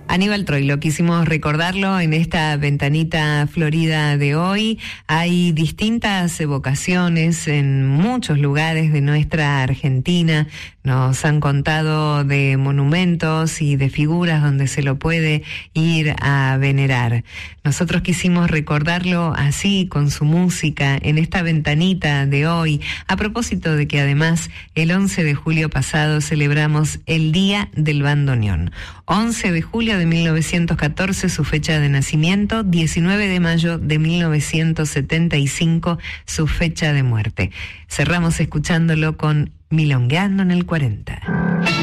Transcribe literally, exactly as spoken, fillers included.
Aníbal Troilo, quisimos recordarlo en esta ventanita florida de hoy. Hay distintas evocaciones en muchos lugares de nuestra Argentina. Nos han contado de monumentos y de figuras donde se lo puede ir a venerar. Nosotros quisimos recordarlo así, con su música, en esta ventanita de hoy, a propósito de que además el once de julio pasado celebramos el Día del Bandoneón. once de julio de mil novecientos catorce, su fecha de nacimiento, diecinueve de mayo de mil novecientos setenta y cinco, su fecha de muerte. Cerramos escuchándolo con Milongueando en el cuarenta.